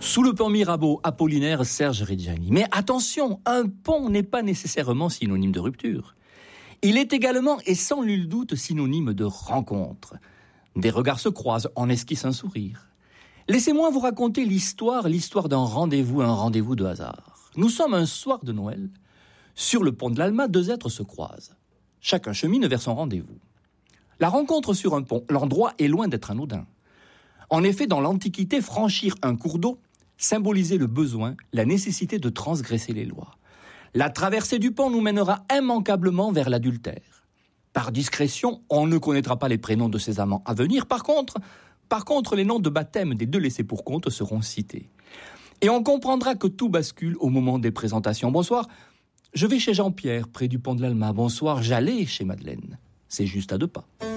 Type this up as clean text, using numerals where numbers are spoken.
Sous le pont Mirabeau, Apollinaire, Serge Reggiani. Mais attention, un pont n'est pas nécessairement synonyme de rupture. Il est également et sans nul doute synonyme de rencontre. Des regards se croisent, en esquisse un sourire. Laissez-moi vous raconter l'histoire d'un rendez-vous, un rendez-vous de hasard. Nous sommes un soir de Noël. Sur le pont de l'Alma, deux êtres se croisent. Chacun chemine vers son rendez-vous. La rencontre sur un pont, l'endroit est loin d'être anodin. En effet, dans l'Antiquité, franchir un cours d'eau symbolisait le besoin, la nécessité de transgresser les lois. La traversée du pont nous mènera immanquablement vers l'adultère. Par discrétion, on ne connaîtra pas les prénoms de ses amants à venir. Par contre, les noms de baptême des deux laissés pour compte seront cités. Et on comprendra que tout bascule au moment des présentations. Bonsoir, je vais chez Jean-Pierre, près du pont de l'Alma. Bonsoir, j'allais chez Madeleine. C'est juste à 2 pas.